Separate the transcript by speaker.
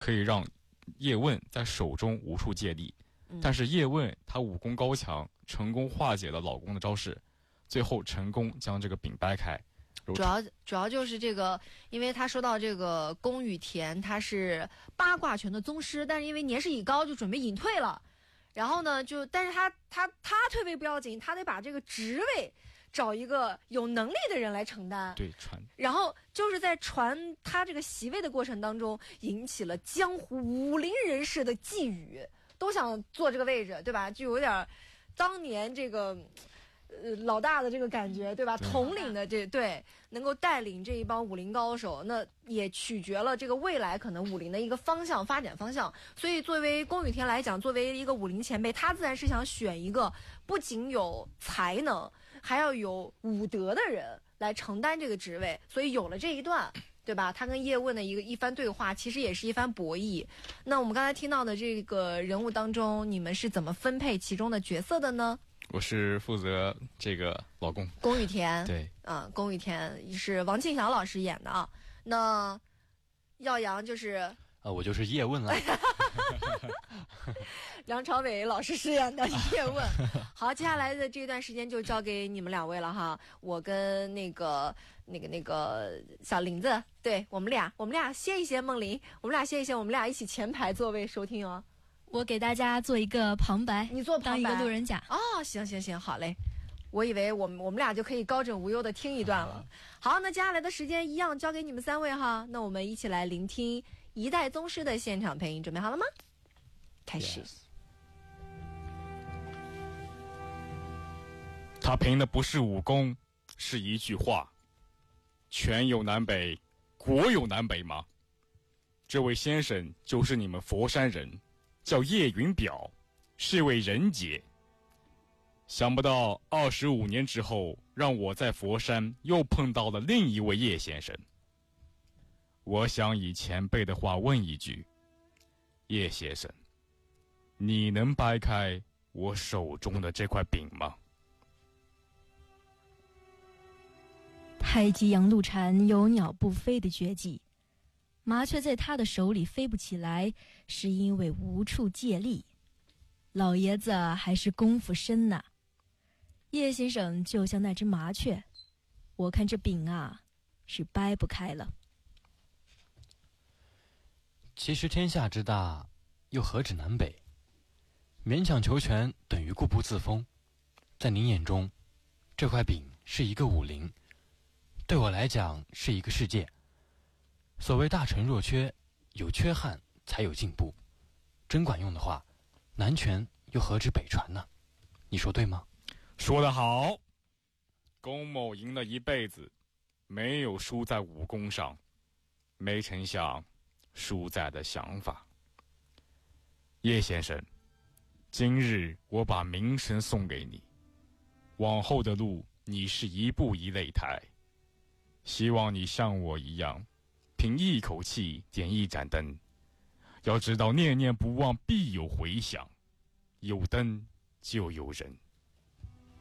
Speaker 1: 可以让叶问在手中无处借力。但是叶问他武功高强，成功化解了老公的招式，最后成功将这个饼掰开。
Speaker 2: 主要就是这个，因为他说到这个宫羽田他是八卦拳的宗师，但是因为年事已高，就准备隐退了。然后呢，但是他退位不要紧，他得把这个职位找一个有能力的人来承担。
Speaker 1: 对，传。然
Speaker 2: 后就是在传他这个袭位的过程当中，引起了江湖武林人士的觊觎，都想坐这个位置，对吧？就有点当年这个老大的这个感觉，对吧？统领的对，能够带领这一帮武林高手，那也取决了这个未来可能武林的一个方向发展方向。所以作为宫羽田来讲，作为一个武林前辈，他自然是想选一个不仅有才能还要有武德的人来承担这个职位。所以有了这一段，对吧？他跟叶问的一番对话，其实也是一番博弈。那我们刚才听到的这个人物当中，你们是怎么分配其中的角色的呢？
Speaker 1: 我是负责这个老公
Speaker 2: 宫羽田。
Speaker 1: 对，
Speaker 2: 宫羽田是王庆祥老师演的啊。那耀阳就是
Speaker 3: 我就是叶问了。
Speaker 2: 梁朝伟老师饰演的叶问。好，接下来的这段时间就交给你们两位了哈。我跟那个小林子，对，我们俩歇一歇。梦玲，我们俩歇一歇，我们俩一起前排座位收听哦。
Speaker 4: 我给大家做一个旁白，
Speaker 2: 你做旁白，
Speaker 4: 当一个路人甲。
Speaker 2: 哦，行，好嘞。我以为我们俩就可以高枕无忧的听一段了。好，那接下来的时间一样交给你们三位哈。那我们一起来聆听一代宗师的现场配音，准备好了吗？开始。
Speaker 1: 他凭的不是武功，是一句话：权有南北，国有南北吗？这位先生就是你们佛山人，叫叶云表，是位人杰。想不到25年之后，让我在佛山又碰到了另一位叶先生。我想以前辈的话问一句：叶先生，你能掰开我手中的这块饼吗？
Speaker 4: 太极洋路禅有鸟不飞的绝技，麻雀在他的手里飞不起来，是因为无处借力。老爷子还是功夫深呐。叶先生就像那只麻雀，我看这饼啊，是掰不开了。
Speaker 3: 其实天下之大，又何止南北？勉强求全等于固步自封。在您眼中，这块饼是一个武林，对我来讲是一个世界。所谓大成若缺，有缺憾才有进步。真管用的话，南拳又何止北传呢？你说对吗？
Speaker 1: 说得好。龚某赢了一辈子，没有输在武功上，没成想输在了想法。叶先生，今日我把名声送给你，往后的路你是一步一擂台，希望你像我一样，凭一口气点一盏灯。要知道念念不忘必有回响，有灯就有人。